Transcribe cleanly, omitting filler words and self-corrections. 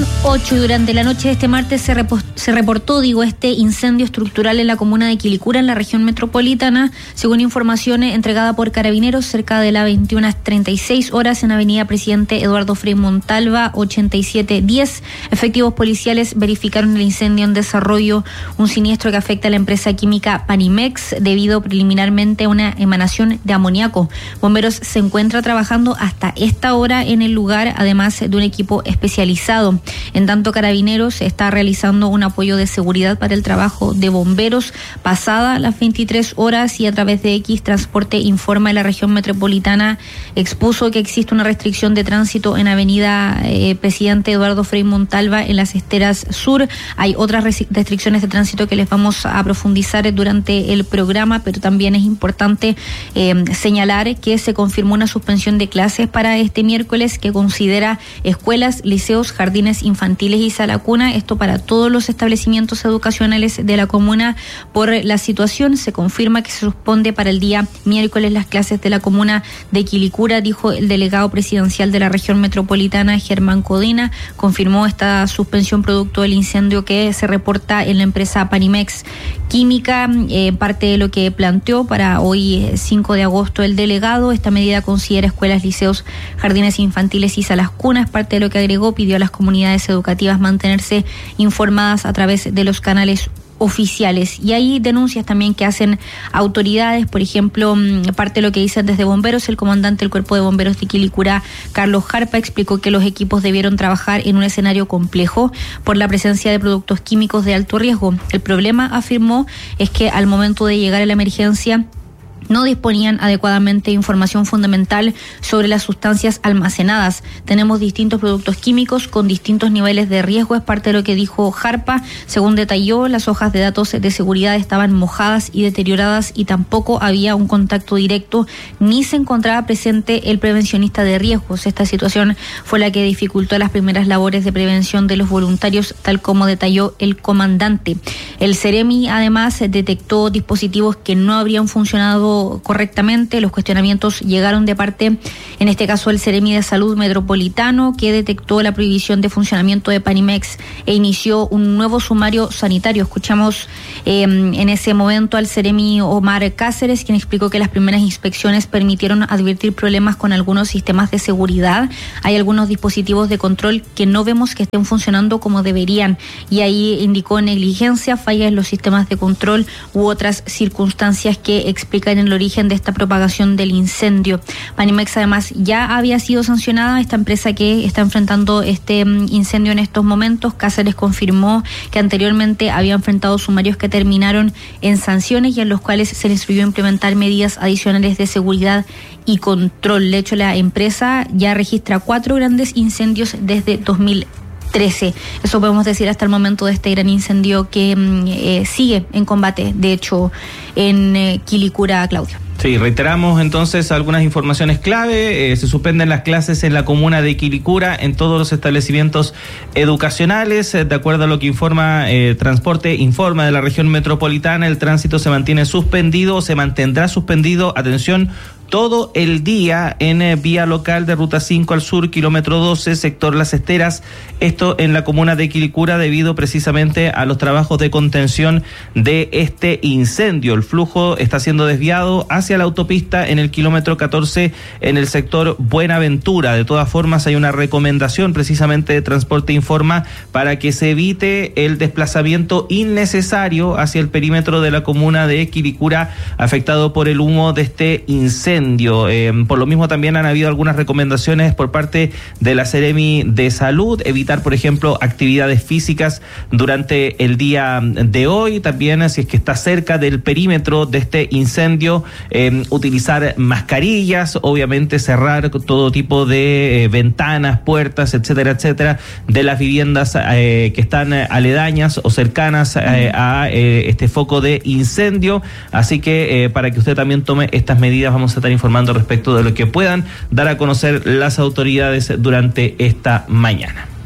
8 y durante la noche de este martes se reportó este incendio estructural en la comuna de Quilicura, en la región metropolitana, según información entregada por Carabineros, cerca de las 21:36 horas en Avenida Presidente Eduardo Frei Montalva, 8710. Efectivos policiales verificaron el incendio en desarrollo, un siniestro que afecta a la empresa química Panimex debido preliminarmente a una emanación de amoníaco. Bomberos se encuentra trabajando hasta esta hora en el lugar, además de un equipo especializado. En tanto, Carabineros está realizando un apoyo de seguridad para el trabajo de bomberos. Pasada las 23 horas y a través de X, Transporte Informa de la región metropolitana expuso que existe una restricción de tránsito en Avenida Presidente Eduardo Frei Montalva en las Esteras Sur. Hay otras restricciones de tránsito que les vamos a profundizar durante el programa, pero también es importante señalar que se confirmó una suspensión de clases para este miércoles que considera escuelas, liceos, jardines infantiles y sala cuna, esto para todos los establecimientos educacionales de la comuna. Por la situación, se confirma que se suspende para el día miércoles las clases de la comuna de Quilicura, dijo el delegado presidencial de la región metropolitana, Germán Codina. Confirmó esta suspensión producto del incendio que se reporta en la empresa Panimex Química. Parte de lo que planteó para hoy 5 de agosto el delegado, esta medida considera escuelas, liceos, jardines infantiles y salas cunas. Parte de lo que agregó, pidió a las comunidades educativas mantenerse informadas a través de los canales oficiales. Y hay denuncias también que hacen autoridades, por ejemplo, parte de lo que dicen desde bomberos. El comandante del Cuerpo de Bomberos de Quilicura, Carlos Jarpa, explicó que los equipos debieron trabajar en un escenario complejo por la presencia de productos químicos de alto riesgo. El problema, afirmó, es que al momento de llegar a la emergencia no disponían adecuadamente de información fundamental sobre las sustancias almacenadas. Tenemos distintos productos químicos con distintos niveles de riesgo, es parte de lo que dijo Jarpa. Según detalló, las hojas de datos de seguridad estaban mojadas y deterioradas y tampoco había un contacto directo ni se encontraba presente el prevencionista de riesgos. Esta situación fue la que dificultó las primeras labores de prevención de los voluntarios, tal como detalló el comandante. El Ceremi además detectó dispositivos que no habrían funcionado correctamente. Los cuestionamientos llegaron de parte, en este caso, el Ceremi de Salud Metropolitano, que detectó la prohibición de funcionamiento de Panimex e inició un nuevo sumario sanitario. Escuchamos en ese momento al Ceremi Omar Cáceres, quien explicó que las primeras inspecciones permitieron advertir problemas con algunos sistemas de seguridad. Hay algunos dispositivos de control que no vemos que estén funcionando como deberían, y ahí indicó negligencia, fallas en los sistemas de control u otras circunstancias que explican el origen de esta propagación del incendio. Panimex además ya había sido sancionada, esta empresa que está enfrentando este incendio en estos momentos. Cáceres confirmó que anteriormente había enfrentado sumarios que terminaron en sanciones y en los cuales se le instruyó a implementar medidas adicionales de seguridad y control. De hecho, la empresa ya registra 4 grandes incendios desde 2013. Eso podemos decir hasta el momento de este gran incendio que sigue en combate, de hecho, en Quilicura, Claudio. Sí, reiteramos entonces algunas informaciones clave. Se suspenden las clases en la comuna de Quilicura en todos los establecimientos educacionales. De acuerdo a lo que informa Transporte Informa de la región metropolitana, el tránsito se mantiene suspendido o se mantendrá suspendido, atención, todo el día en vía local de Ruta 5 al sur, kilómetro 12, sector Las Esteras, esto en la comuna de Quilicura, debido precisamente a los trabajos de contención de este incendio. El flujo está siendo desviado hacia la autopista en el kilómetro 14 en el sector Buenaventura. De todas formas, hay una recomendación precisamente de Transporte Informa para que se evite el desplazamiento innecesario hacia el perímetro de la comuna de Quilicura afectado por el humo de este incendio. Por lo mismo, también han habido algunas recomendaciones por parte de la Ceremi de Salud, evitar, por ejemplo, actividades físicas durante el día de hoy. También, si es que está cerca del perímetro de este incendio, utilizar mascarillas, obviamente cerrar todo tipo de ventanas, puertas, etcétera, etcétera, de las viviendas que están aledañas o cercanas a este foco de incendio. Así que para que usted también tome estas medidas, vamos a estar informando respecto de lo que puedan dar a conocer las autoridades durante esta mañana.